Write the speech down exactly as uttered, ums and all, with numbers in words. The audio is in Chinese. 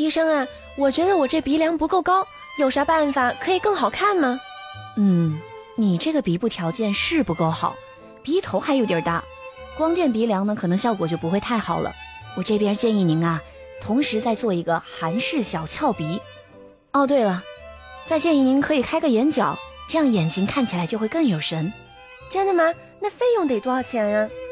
医生啊，我觉得我这鼻梁不够高，有啥办法可以更好看吗？ 嗯，你这个鼻部条件是不够好，鼻头还有点大，光电鼻梁呢可能效果就不会太好了。我这边建议您啊，同时再做一个韩式小翘鼻。哦对了，再建议您可以开个眼角，这样眼睛看起来就会更有神。 真的吗？那费用得多少钱呀？